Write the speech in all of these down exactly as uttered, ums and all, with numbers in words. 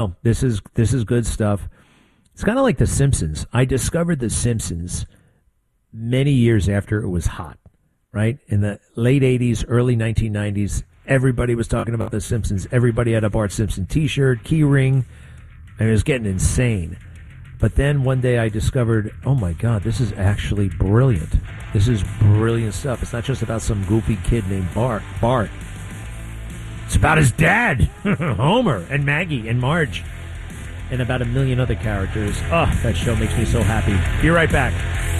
Oh, this is this is good stuff. It's kind of like The Simpsons. I discovered The Simpsons many years after it was hot, right? In the late eighties, early nineteen nineties, everybody was talking about The Simpsons. Everybody had a Bart Simpson T-shirt, key ring, and it was getting insane. But then one day I discovered, oh my God, this is actually brilliant. This is brilliant stuff. It's not just about some goofy kid named Bart. Bart. It's about his dad, Homer, and Maggie, and Marge, and about a million other characters. Oh, that show makes me so happy. Be right back.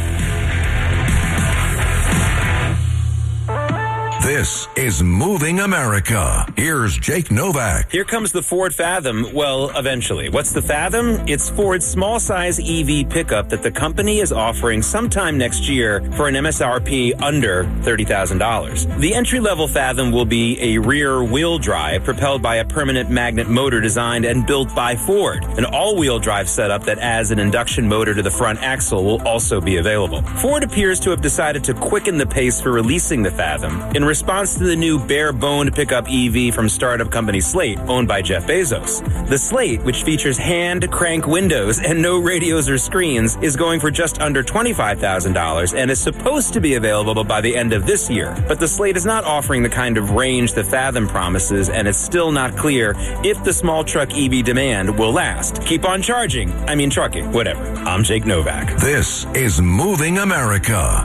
This is Moving America. Here's Jake Novak. Here comes the Ford Fathom. Well, eventually. What's the Fathom? It's Ford's small-size E V pickup that the company is offering sometime next year for an M S R P under thirty thousand dollars. The entry-level Fathom will be a rear-wheel drive propelled by a permanent magnet motor designed and built by Ford. An all-wheel drive setup that adds an induction motor to the front axle will also be available. Ford appears to have decided to quicken the pace for releasing the Fathom in response to the new bare-boned pickup E V from startup company Slate, owned by Jeff Bezos. The Slate, which features hand-crank windows and no radios or screens, is going for just under twenty-five thousand dollars and is supposed to be available by the end of this year. But the Slate is not offering the kind of range the Fathom promises, and it's still not clear if the small truck E V demand will last. Keep on charging. I mean trucking, whatever. I'm Jake Novak. This is Moving America.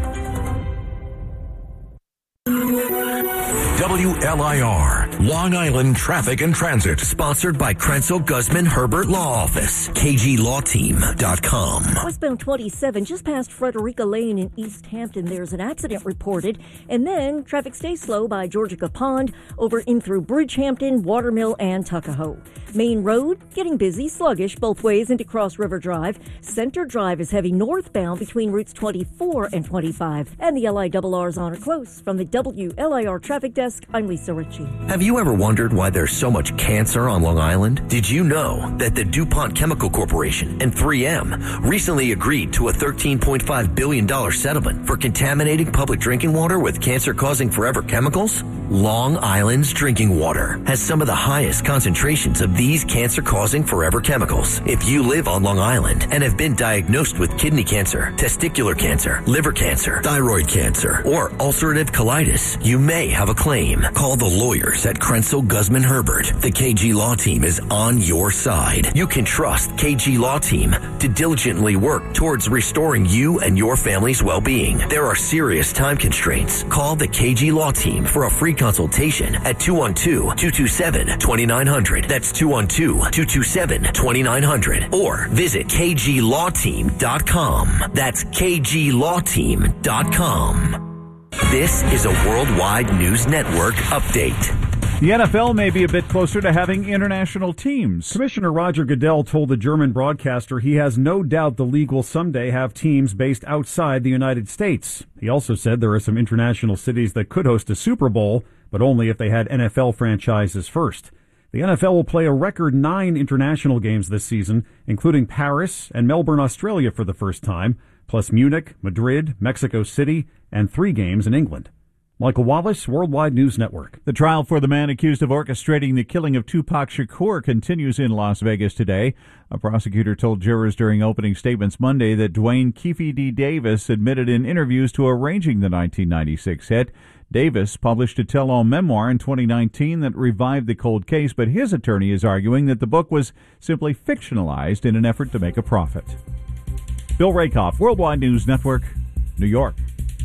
W L I R, Long Island Traffic and Transit. Sponsored by Krenzel Guzman Herbert Law Office, K G Law Team dot com. Westbound twenty-seven, just past Frederica Lane in East Hampton, there's an accident reported. And then traffic stays slow by Georgica Pond, over in through Bridgehampton, Watermill, and Tuckahoe. Main Road, getting busy, sluggish both ways into Cross River Drive. Center Drive is heavy northbound between routes twenty-four and twenty-five. And the L I R R's on or close. From the W L I R Traffic Desk, I'm Lisa Ritchie. Have you ever wondered why there's so much cancer on Long Island? Did you know that the DuPont Chemical Corporation and three M recently agreed to a thirteen point five billion dollars settlement for contaminating public drinking water with cancer-causing forever chemicals? Long Island's drinking water has some of the highest concentrations of these cancer-causing forever chemicals. If you live on Long Island and have been diagnosed with kidney cancer, testicular cancer, liver cancer, thyroid cancer, or ulcerative colitis, you may have a claim. Call the lawyers at Krenzel Guzman Herbert. The K G Law Team is on your side. You can trust K G Law Team to diligently work towards restoring you and your family's well-being. There are serious time constraints. Call the K G Law Team for a free consultation at two one two, two two seven, two nine zero zero. That's two one two, two two seven, two nine zero zero. Or visit K G Law Team dot com. That's K G Law Team dot com. This is a Worldwide News Network update. The N F L may be a bit closer to having international teams. Commissioner Roger Goodell told the German broadcaster he has no doubt the league will someday have teams based outside the United States. He also said there are some international cities that could host a Super Bowl, but only if they had N F L franchises first. The N F L will play a record nine international games this season, including Paris and Melbourne, Australia for the first time, plus Munich, Madrid, Mexico City, and three games in England. Michael Wallace, Worldwide News Network. The trial for the man accused of orchestrating the killing of Tupac Shakur continues in Las Vegas today. A prosecutor told jurors during opening statements Monday that Dwayne Keefe D. Davis admitted in interviews to arranging the nineteen ninety-six hit. Davis published a tell-all memoir in twenty nineteen that revived the cold case, but his attorney is arguing that the book was simply fictionalized in an effort to make a profit. Bill Rakoff, Worldwide News Network, New York.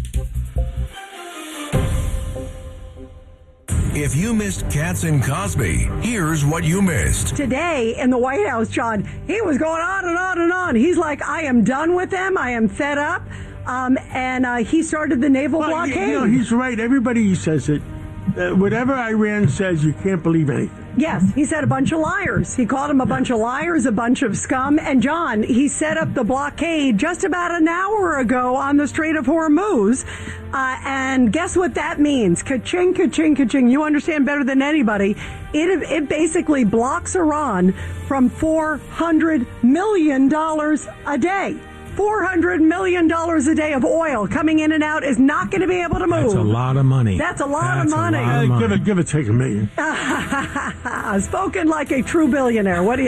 If you missed Katz and Cosby, here's what you missed. Today in the White House, John, he was going on and on and on. He's like, I am done with them. I am fed up. Um, and uh, he started the naval well, blockade. You know, he's right. Everybody says it. Uh, whatever Iran says, you can't believe anything. Yes, he said a bunch of liars. He called them a bunch of liars, a bunch of scum. And, John, he set up the blockade just about an hour ago on the Strait of Hormuz. Uh, and guess what that means? Ka-ching, ka-ching, ka-ching. You understand better than anybody. It, it basically blocks Iran from four hundred million dollars a day. four hundred million dollars a day of oil coming in and out is not going to be able to move. That's a lot of money. That's a lot That's of money. A lot of money. Give it, give it, take a million. Spoken like a true billionaire. What do you